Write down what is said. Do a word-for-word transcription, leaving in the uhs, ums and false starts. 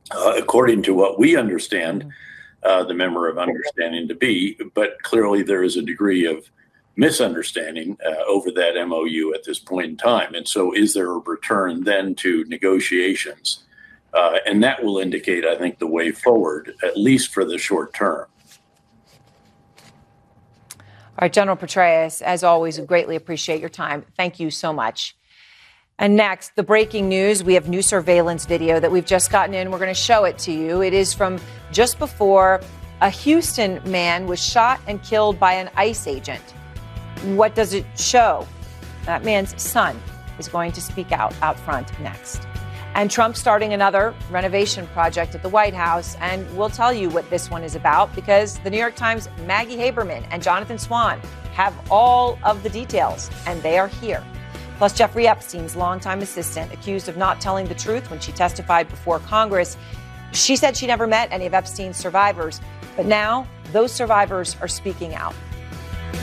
uh, according to what we understand uh, the member of understanding to be. But clearly there is a degree of misunderstanding uh, over that M O U at this point in time. And so is there a return then to negotiations? Uh, and that will indicate, I think, the way forward, at least for the short term. All right, General Petraeus, as always, we greatly appreciate your time. Thank you so much. And next, the breaking news. We have new surveillance video that we've just gotten in. We're going to show it to you. It is from just before a Houston man was shot and killed by an ICE agent. What does it show? That man's son is going to speak out out front next. And Trump starting another renovation project at the White House. And we'll tell you what this one is about because the New York Times' Maggie Haberman and Jonathan Swan have all of the details, and they are here. Plus, Jeffrey Epstein's longtime assistant, accused of not telling the truth when she testified before Congress. She said she never met any of Epstein's survivors, but now those survivors are speaking out.